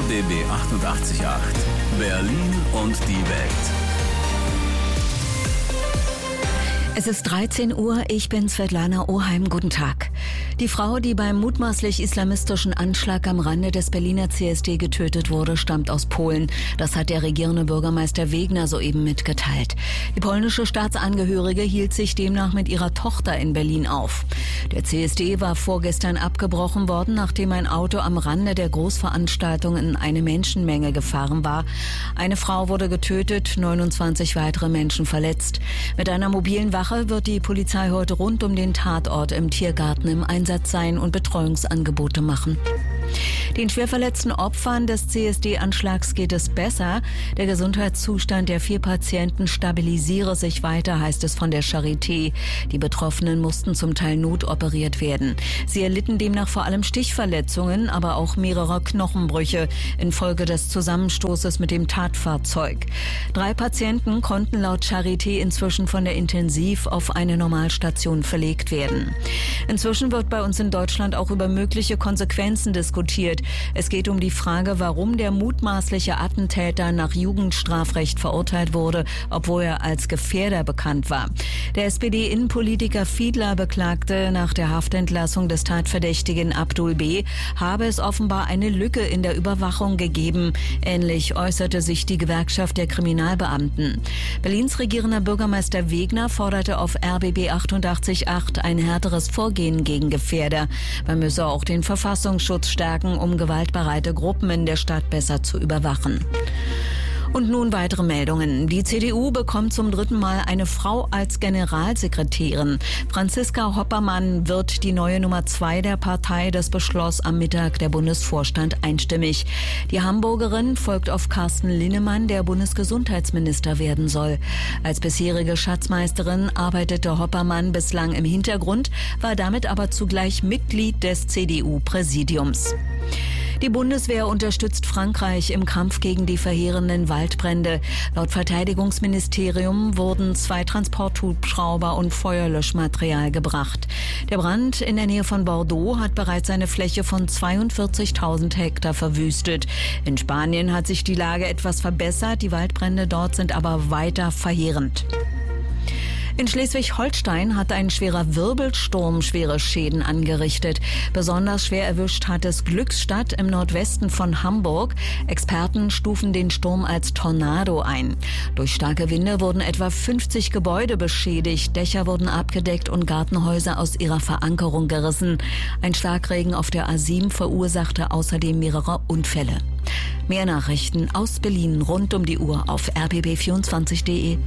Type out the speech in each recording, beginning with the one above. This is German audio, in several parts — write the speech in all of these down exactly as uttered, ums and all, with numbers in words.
B B achtundachtzig Komma acht. Berlin und die Welt. Es ist dreizehn Uhr, ich bin Svetlana Oheim. Guten Tag. Die Frau, die beim mutmaßlich islamistischen Anschlag am Rande des Berliner C S D getötet wurde, stammt aus Polen. Das hat der regierende Bürgermeister Wegner soeben mitgeteilt. Die polnische Staatsangehörige hielt sich demnach mit ihrer Tochter in Berlin auf. Der C S D war vorgestern abgebrochen worden, nachdem ein Auto am Rande der Großveranstaltung in eine Menschenmenge gefahren war. Eine Frau wurde getötet, neunundzwanzig weitere Menschen verletzt. Mit einer mobilen Wache wird die Polizei heute rund um den Tatort im Tiergarten im Einsatz sein und Betreuungsangebote machen. Den schwer verletzten Opfern des C S D-Anschlags geht es besser. Der Gesundheitszustand der vier Patienten stabilisiere sich weiter, heißt es von der Charité. Die Betroffenen mussten zum Teil notoperiert werden. Sie erlitten demnach vor allem Stichverletzungen, aber auch mehrere Knochenbrüche infolge des Zusammenstoßes mit dem Tatfahrzeug. Drei Patienten konnten laut Charité inzwischen von der Intensiv auf eine Normalstation verlegt werden. Inzwischen wird bei uns in Deutschland auch über mögliche Konsequenzen diskutiert. Es geht um die Frage, warum der mutmaßliche Attentäter nach Jugendstrafrecht verurteilt wurde, obwohl er als Gefährder bekannt war. Der S P D-Innenpolitiker Fiedler beklagte, nach der Haftentlassung des Tatverdächtigen Abdul B. habe es offenbar eine Lücke in der Überwachung gegeben. Ähnlich äußerte sich die Gewerkschaft der Kriminalbeamten. Berlins regierender Bürgermeister Wegner forderte auf R B B achtundachtzig Komma acht ein härteres Vorgehen gegen Gefährder. Man müsse auch den Verfassungsschutz stärken, um gewaltbereite Gruppen in der Stadt besser zu überwachen. Und nun weitere Meldungen. Die C D U bekommt zum dritten Mal eine Frau als Generalsekretärin. Franziska Hoppermann wird die neue Nummer zwei der Partei. Das beschloss am Mittag der Bundesvorstand einstimmig. Die Hamburgerin folgt auf Carsten Linnemann, der Bundesgesundheitsminister werden soll. Als bisherige Schatzmeisterin arbeitete Hoppermann bislang im Hintergrund, war damit aber zugleich Mitglied des C D U-Präsidiums. Die Bundeswehr unterstützt Frankreich im Kampf gegen die verheerenden Waldbrände. Laut Verteidigungsministerium wurden zwei Transporthubschrauber und Feuerlöschmaterial gebracht. Der Brand in der Nähe von Bordeaux hat bereits eine Fläche von zweiundvierzigtausend Hektar verwüstet. In Spanien hat sich die Lage etwas verbessert, die Waldbrände dort sind aber weiter verheerend. In Schleswig-Holstein hat ein schwerer Wirbelsturm schwere Schäden angerichtet. Besonders schwer erwischt hat es Glückstadt im Nordwesten von Hamburg. Experten stufen den Sturm als Tornado ein. Durch starke Winde wurden etwa fünfzig Gebäude beschädigt, Dächer wurden abgedeckt und Gartenhäuser aus ihrer Verankerung gerissen. Ein Starkregen auf der A sieben verursachte außerdem mehrere Unfälle. Mehr Nachrichten aus Berlin rund um die Uhr auf r b b vierundzwanzig punkt d e.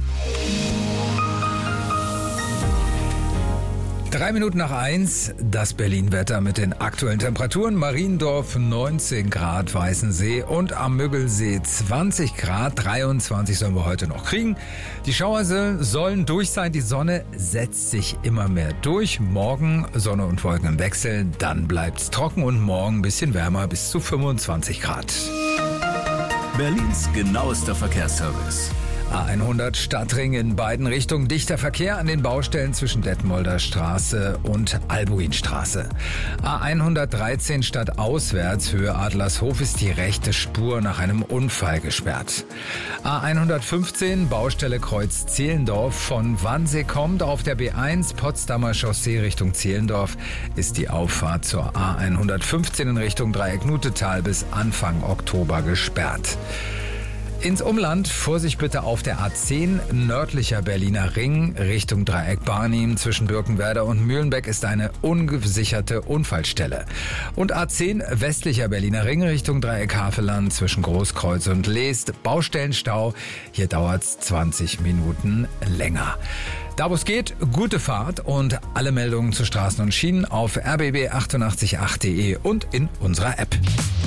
Drei Minuten nach eins, das Berlin-Wetter mit den aktuellen Temperaturen. Mariendorf neunzehn Grad, Weißensee und am Müggelsee zwanzig Grad, dreiundzwanzig sollen wir heute noch kriegen. Die Schauer sollen durch sein, die Sonne setzt sich immer mehr durch. Morgen Sonne und Wolken im Wechsel, dann bleibt's trocken und morgen ein bisschen wärmer bis zu fünfundzwanzig Grad. Berlins genauester Verkehrsservice. A hundert Stadtring in beiden Richtungen, dichter Verkehr an den Baustellen zwischen Detmolder Straße und Albuinstraße. A hundertdreizehn stadtauswärts Höhe Adlershof ist die rechte Spur nach einem Unfall gesperrt. A hundertfünfzehn Baustelle Kreuz Zehlendorf, von wann sie kommt auf der B eins Potsdamer Chaussee Richtung Zehlendorf ist die Auffahrt zur A hundertfünfzehn in Richtung Dreieck Nutetal bis Anfang Oktober gesperrt. Ins Umland, Vorsicht bitte auf der A zehn, nördlicher Berliner Ring, Richtung Dreieck Barnim, zwischen Birkenwerder und Mühlenbeck ist eine ungesicherte Unfallstelle. Und A zehn, westlicher Berliner Ring, Richtung Dreieck Havelland, zwischen Großkreuz und Leest, Baustellenstau, hier dauert's zwanzig Minuten länger. Da wo es geht, gute Fahrt und alle Meldungen zu Straßen und Schienen auf r b b achtundachtzig Komma acht punkt d e und in unserer App.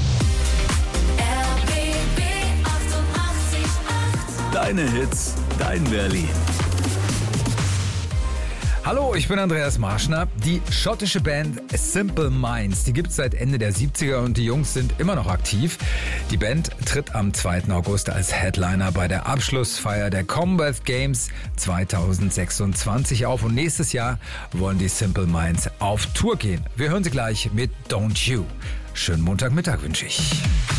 Deine Hits, dein Berlin. Hallo, ich bin Andreas Marschner. Die schottische Band Simple Minds, die gibt's seit Ende der siebziger und die Jungs sind immer noch aktiv. Die Band tritt am zweiten August als Headliner bei der Abschlussfeier der Commonwealth Games zweitausendsechsundzwanzig auf und nächstes Jahr wollen die Simple Minds auf Tour gehen. Wir hören sie gleich mit Don't You. Schönen Montagmittag wünsche ich.